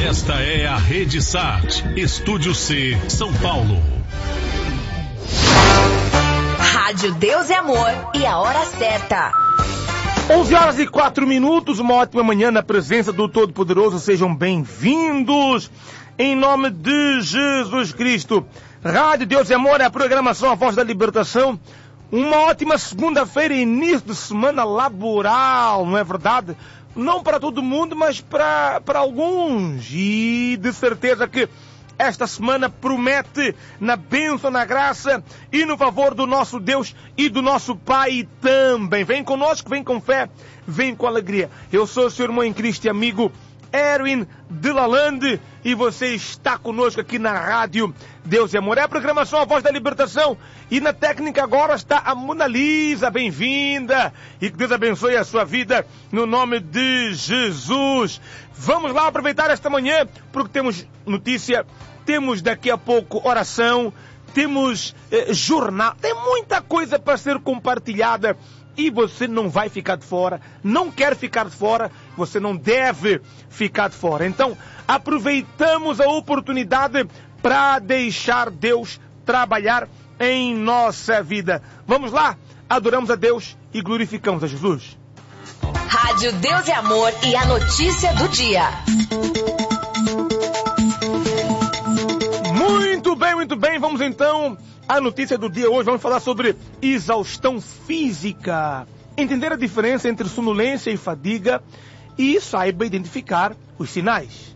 Esta é a Rede Sat, Estúdio C, São Paulo. Rádio Deus e Amor e a hora certa. 11h04, uma ótima manhã na presença do Todo-Poderoso. Sejam bem-vindos em nome de Jesus Cristo. Rádio Deus e Amor é a programação A Voz da Libertação. Uma ótima segunda-feira, início de semana laboral, não é verdade? Não para todo mundo, mas para alguns. E de certeza que esta semana promete na bênção, na graça e no favor do nosso Deus e do nosso Pai também. Vem conosco, vem com fé, vem com alegria. Eu sou o seu irmão em Cristo e amigo Erwin de Lalande e você está conosco aqui na Rádio Deus e Amor. É a programação A Voz da Libertação e na técnica agora está a Mona Lisa. Bem-vinda e que Deus abençoe a sua vida no nome de Jesus. Vamos lá aproveitar esta manhã porque temos notícia, temos daqui a pouco oração, temos jornal, tem muita coisa para ser compartilhada. E você não vai ficar de fora, não quer ficar de fora, você não deve ficar de fora. Então, aproveitamos a oportunidade para deixar Deus trabalhar em nossa vida. Vamos lá, adoramos a Deus e glorificamos a Jesus. Rádio Deus e Amor e a notícia do dia. Muito bem, vamos então à notícia do dia hoje. Vamos falar sobre exaustão física. Entender a diferença entre sonolência e fadiga e saiba identificar os sinais.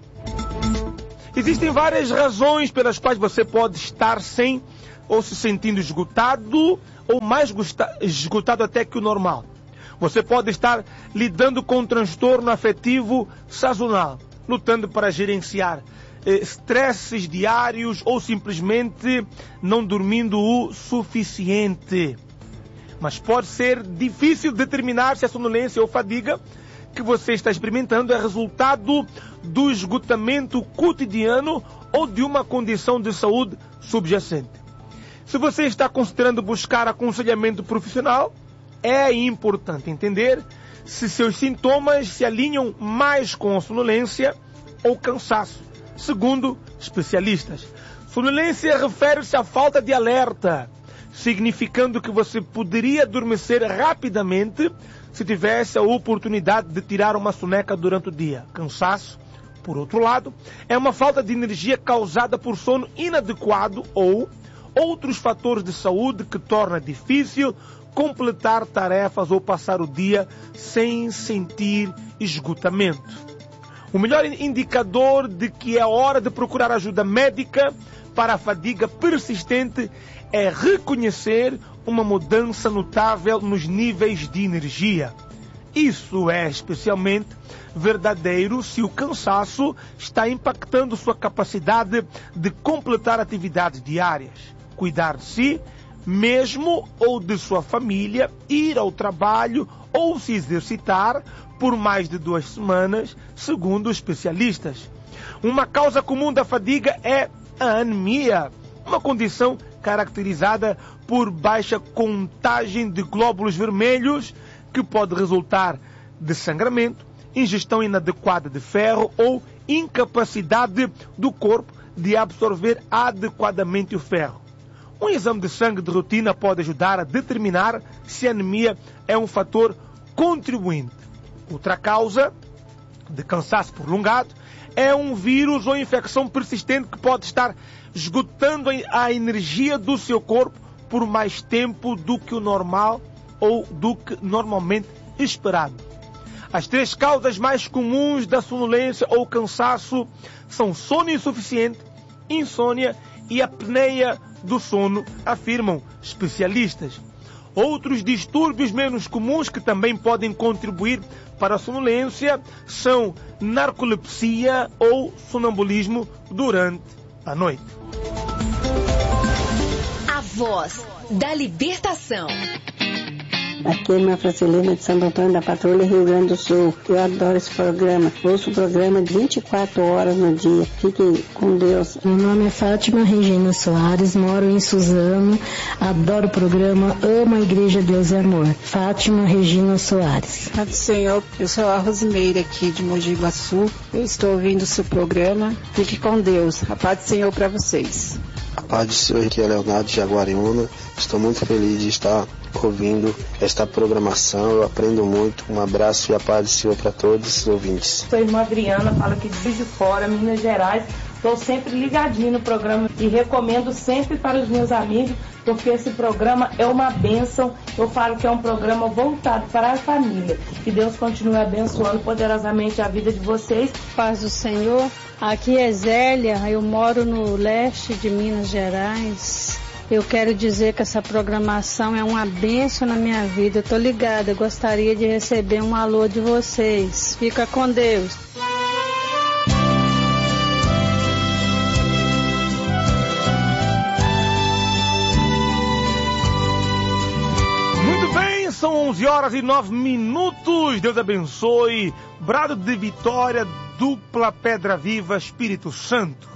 Existem várias razões pelas quais você pode estar sem ou se sentindo esgotado ou mais esgotado até que o normal. Você pode estar lidando com um transtorno afetivo sazonal, lutando para gerenciar estresses diários ou simplesmente não dormindo o suficiente. Mas pode ser difícil determinar se a sonolência ou fadiga que você está experimentando é resultado do esgotamento cotidiano ou de uma condição de saúde subjacente. Se você está considerando buscar aconselhamento profissional, é importante entender se seus sintomas se alinham mais com a sonolência ou cansaço. Segundo especialistas, sonolência refere-se à falta de alerta, significando que você poderia adormecer rapidamente se tivesse a oportunidade de tirar uma soneca durante o dia. Cansaço, por outro lado, é uma falta de energia causada por sono inadequado ou outros fatores de saúde que torna difícil completar tarefas ou passar o dia sem sentir esgotamento. O melhor indicador de que é hora de procurar ajuda médica para a fadiga persistente é reconhecer uma mudança notável nos níveis de energia. Isso é especialmente verdadeiro se o cansaço está impactando sua capacidade de completar atividades diárias, cuidar de si mesmo ou de sua família, ir ao trabalho ou se exercitar por mais de 2 semanas, segundo especialistas. Uma causa comum da fadiga é a anemia, uma condição caracterizada por baixa contagem de glóbulos vermelhos, que pode resultar de sangramento, ingestão inadequada de ferro ou incapacidade do corpo de absorver adequadamente o ferro. Um exame de sangue de rotina pode ajudar a determinar se a anemia é um fator contribuinte. Outra causa de cansaço prolongado é um vírus ou infecção persistente que pode estar esgotando a energia do seu corpo por mais tempo do que o normal ou do que normalmente esperado. As 3 causas mais comuns da sonolência ou cansaço são sono insuficiente, insônia e apneia do sono, afirmam especialistas. Outros distúrbios menos comuns que também podem contribuir para a sonolência são narcolepsia ou sonambulismo durante a noite. A Voz da Libertação. Aqui é a Francelina de Santo Antônio da Patrulha, Rio Grande do Sul. Eu adoro esse programa. Ouço o programa 24 horas no dia. Fiquem com Deus. Meu nome é Fátima Regina Soares, moro em Suzano. Adoro o programa, amo a Igreja Deus e Amor. Fátima Regina Soares. Pai do Senhor, eu sou a Rosimeira aqui de Mogi Guaçu. Eu estou ouvindo o seu programa. Fique com Deus. A paz do Senhor para vocês. A paz do Senhor, aqui é Leonardo de Jaguariúna. Estou muito feliz de estar ouvindo esta programação. Eu aprendo muito. Um abraço e a paz do Senhor para todos os ouvintes. Sou a irmã Adriana, falo aqui de Juiz de Fora, Minas Gerais. Estou sempre ligadinho no programa e recomendo sempre para os meus amigos, porque esse programa é uma bênção. Eu falo que é um programa voltado para a família. Que Deus continue abençoando poderosamente a vida de vocês. Paz do Senhor. Aqui é Zélia, eu moro no leste de Minas Gerais. Eu quero dizer que essa programação é uma bênção na minha vida. Eu estou ligada, eu gostaria de receber um alô de vocês. Fica com Deus. Muito bem, são 11 horas e 9 minutos. Deus abençoe. Brado de vitória, dupla Pedra Viva, Espírito Santo.